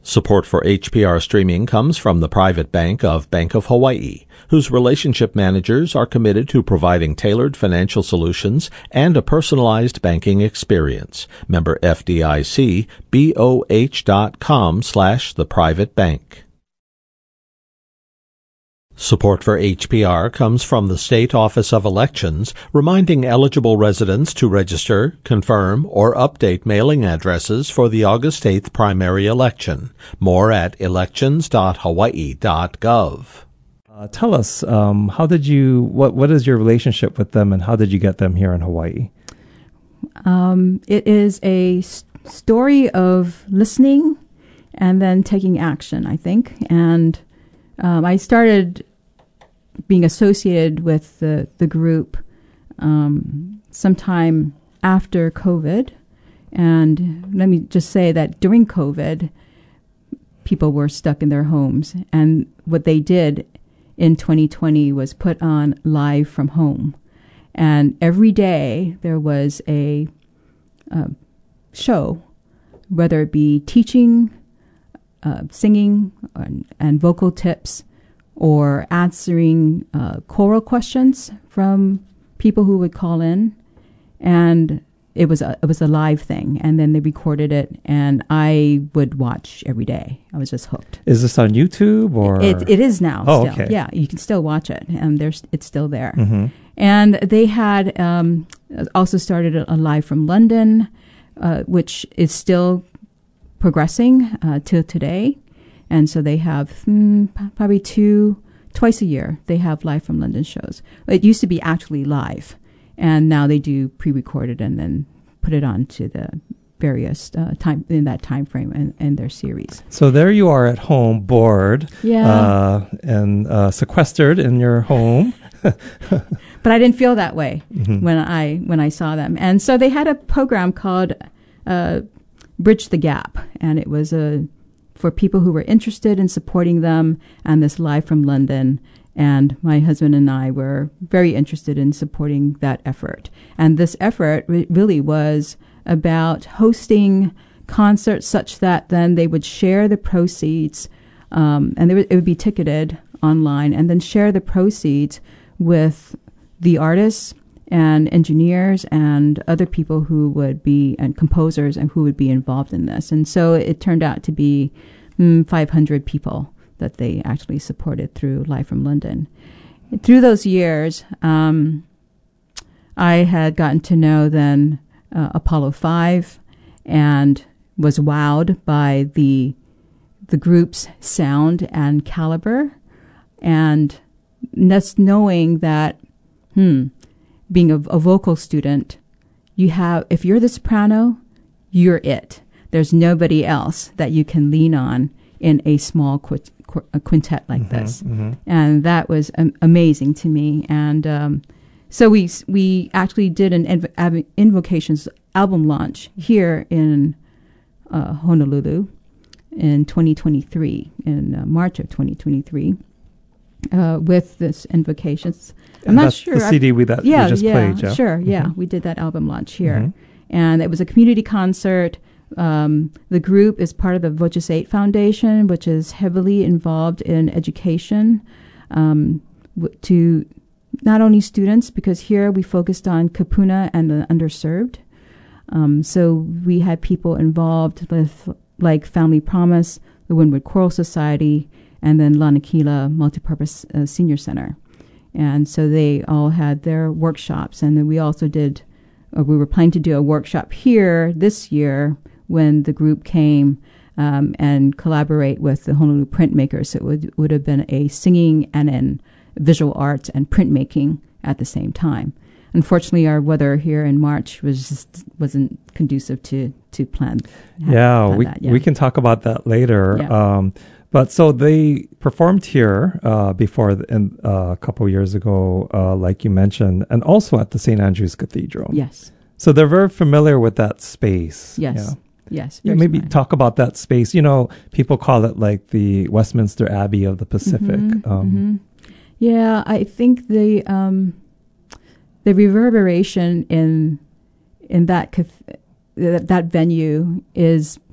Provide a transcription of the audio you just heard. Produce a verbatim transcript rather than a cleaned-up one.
Support for H P R streaming comes from the private bank of Bank of Hawaii, whose relationship managers are committed to providing tailored financial solutions and a personalized banking experience. Member F D I C, B O H dot com slash the private bank. Support for H P R comes from the State Office of Elections, reminding eligible residents to register, confirm, or update mailing addresses for the August eighth primary election. More at elections dot hawaii dot gov. Uh, tell us, um, how did you, what, what is your relationship with them and how did you get them here in Hawaii? Um, it is a s- story of listening and then taking action, I think. And Um, I started being associated with the, the group um, sometime after COVID. And let me just say that during COVID, people were stuck in their homes. And what they did in twenty twenty was put on Live from Home. And every day there was a uh, show, whether it be teaching, Uh, singing and, and vocal tips, or answering uh, choral questions from people who would call in, and it was a it was a live thing, and then they recorded it, and I would watch every day. I was just hooked. Is this on YouTube or? It it is now. Oh, still. okay. Yeah, you can still watch it, and there's it's still there. Mm-hmm. And they had um, also started a, a Live from London, uh, which is still progressing uh, till today. And so they have mm, p- probably two, twice a year, they have Live from London shows. It used to be actually live, and now they do pre-recorded and then put it on to the various uh, time in that time frame in, in their series. So there you are at home, bored, Yeah. uh, and uh, sequestered in your home. But I didn't feel that way Mm-hmm. when I when I saw them. And so they had a program called uh, Bridge the Gap, and it was a for people who were interested in supporting them, and this Live from London. And my husband and I were very interested in supporting that effort. And this effort re- really was about hosting concerts such that then they would share the proceeds, um, and they would, it would be ticketed online, and then share the proceeds with the artists and engineers and other people who would be, and composers and who would be involved in this. And so it turned out to be mm, five hundred people that they actually supported through Live from London. And through those years, um, I had gotten to know then uh, Apollo five and was wowed by the the group's sound and caliber, and just knowing that, hmm, being a, a vocal student, you have, if you're the soprano, you're it. There's nobody else that you can lean on in a small qu- qu- a quintet like Mm-hmm, this. mm-hmm. And that was um, amazing to me. And um, so we we actually did an inv- av- Invocations album launch here in uh, Honolulu in twenty twenty-three, in uh, March of twenty twenty-three, uh, with this Invocations. I'm And not that's sure. the C D we that yeah, we just yeah, played, yeah? sure, yeah. Mhm. We did that album launch here. Mhm. And it was a community concert. Um, the group is part of the Voces eight Foundation, which is heavily involved in education um, w- to not only students, because here we focused on Kapuna and the underserved. Um, so we had people involved with like Family Promise, the Windward Choral Society, and then Lanakila Multipurpose uh, Senior Center. And so they all had their workshops. And then we also did, uh, we were planning to do a workshop here this year when the group came um, and collaborate with the Honolulu printmakers. So it would, would have been a singing and an visual arts and printmaking at the same time. Unfortunately, our weather here in March was just wasn't conducive to, to plan. Yeah, plan we that, yeah. we can talk about that later. Yeah. Um, but so they performed here uh, before the, in, uh, a couple years ago, uh, like you mentioned, and also at the Saint Andrew's Cathedral. Yes. So they're very familiar with that space. Yes. Yeah. Yes. Yeah, very maybe smart. talk about that space. You know, people call it like the Westminster Abbey of the Pacific. Mhm, um, mhm. Yeah, I think the um, the reverberation in in that cath- that, that venue is